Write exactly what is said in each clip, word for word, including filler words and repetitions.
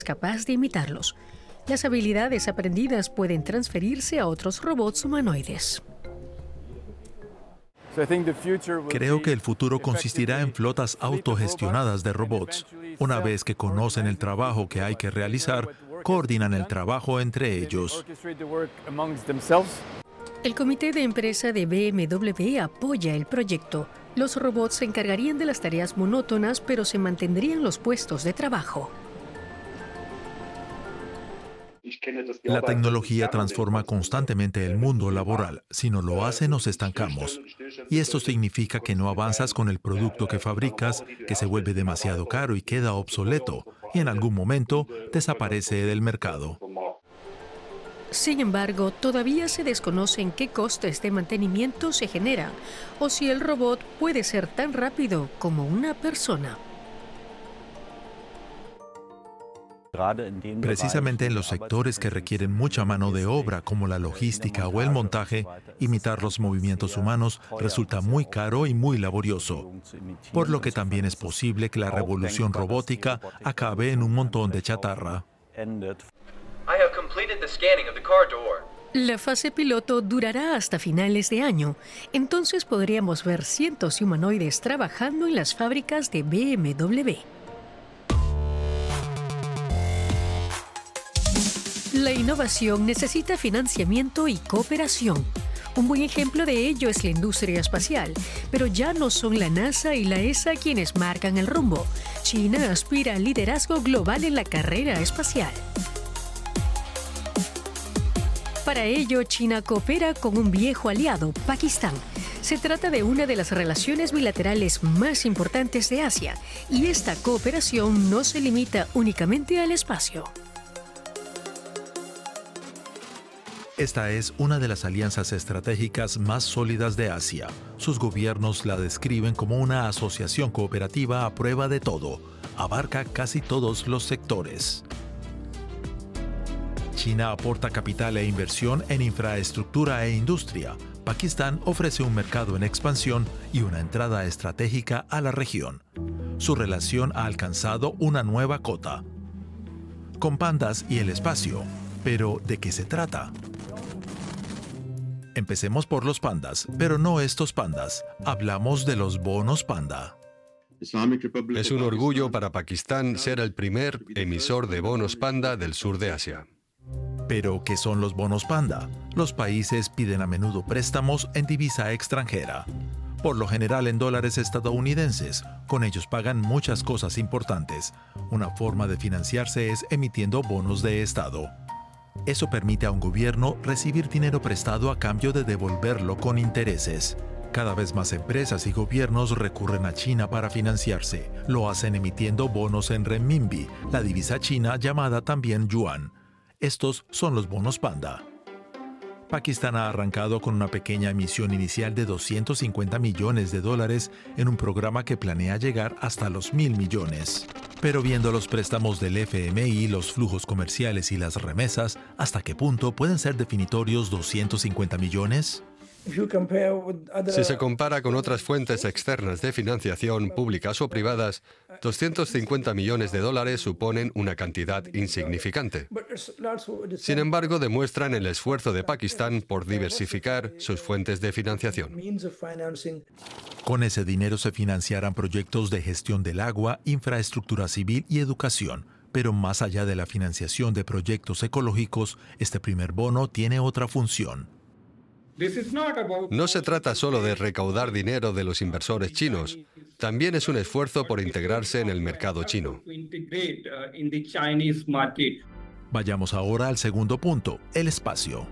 capaz de imitarlos. Las habilidades aprendidas pueden transferirse a otros robots humanoides. Creo que el futuro consistirá en flotas autogestionadas de robots. Una vez que conocen el trabajo que hay que realizar, coordinan el trabajo entre ellos. El comité de empresa de B M W apoya el proyecto. Los robots se encargarían de las tareas monótonas, pero se mantendrían los puestos de trabajo. La tecnología transforma constantemente el mundo laboral. Si no lo hace, nos estancamos. Y esto significa que no avanzas con el producto que fabricas, que se vuelve demasiado caro y queda obsoleto, y en algún momento desaparece del mercado. Sin embargo, todavía se desconoce en qué costes de mantenimiento se generan, o si el robot puede ser tan rápido como una persona. Precisamente en los sectores que requieren mucha mano de obra, como la logística o el montaje, imitar los movimientos humanos resulta muy caro y muy laborioso, por lo que también es posible que la revolución robótica acabe en un montón de chatarra. La fase piloto durará hasta finales de año, entonces podríamos ver cientos de humanoides trabajando en las fábricas de B M W. La innovación necesita financiamiento y cooperación. Un buen ejemplo de ello es la industria espacial, pero ya no son la NASA y la E S A quienes marcan el rumbo. China aspira al liderazgo global en la carrera espacial. Para ello, China coopera con un viejo aliado, Pakistán. Se trata de una de las relaciones bilaterales más importantes de Asia, y esta cooperación no se limita únicamente al espacio. Esta es una de las alianzas estratégicas más sólidas de Asia. Sus gobiernos la describen como una asociación cooperativa a prueba de todo. Abarca casi todos los sectores. China aporta capital e inversión en infraestructura e industria. Pakistán ofrece un mercado en expansión y una entrada estratégica a la región. Su relación ha alcanzado una nueva cota. Con pandas y el espacio. Pero, ¿de qué se trata? Empecemos por los pandas, pero no estos pandas. Hablamos de los bonos panda. Es un orgullo para Pakistán ser el primer emisor de bonos panda del sur de Asia. ¿Pero qué son los bonos panda? Los países piden a menudo préstamos en divisa extranjera, por lo general en dólares estadounidenses. Con ellos pagan muchas cosas importantes. Una forma de financiarse es emitiendo bonos de Estado. Eso permite a un gobierno recibir dinero prestado a cambio de devolverlo con intereses. Cada vez más empresas y gobiernos recurren a China para financiarse. Lo hacen emitiendo bonos en renminbi, la divisa china llamada también yuan. Estos son los bonos panda. Pakistán ha arrancado con una pequeña emisión inicial de doscientos cincuenta millones de dólares en un programa que planea llegar hasta los mil millones. Pero viendo los préstamos del F M I, los flujos comerciales y las remesas, ¿hasta qué punto pueden ser definitorios doscientos cincuenta millones? Si se compara con otras fuentes externas de financiación, públicas o privadas, doscientos cincuenta millones de dólares suponen una cantidad insignificante. Sin embargo, demuestran el esfuerzo de Pakistán por diversificar sus fuentes de financiación. Con ese dinero se financiarán proyectos de gestión del agua, infraestructura civil y educación. Pero más allá de la financiación de proyectos ecológicos, este primer bono tiene otra función. No se trata solo de recaudar dinero de los inversores chinos, también es un esfuerzo por integrarse en el mercado chino. Vayamos ahora al segundo punto, el espacio.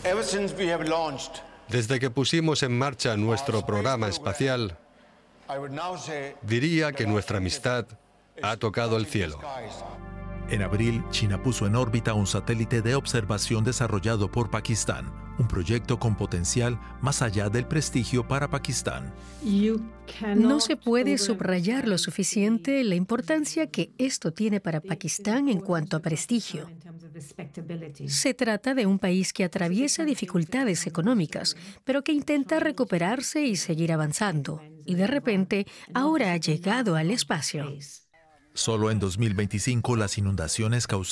Desde que pusimos en marcha nuestro programa espacial, diría que nuestra amistad ha tocado el cielo. En abril, China puso en órbita un satélite de observación desarrollado por Pakistán, un proyecto con potencial más allá del prestigio para Pakistán. No se puede subrayar lo suficiente la importancia que esto tiene para Pakistán en cuanto a prestigio. Se trata de un país que atraviesa dificultades económicas, pero que intenta recuperarse y seguir avanzando, y de repente ahora ha llegado al espacio. Solo en dos mil veinticinco las inundaciones causaron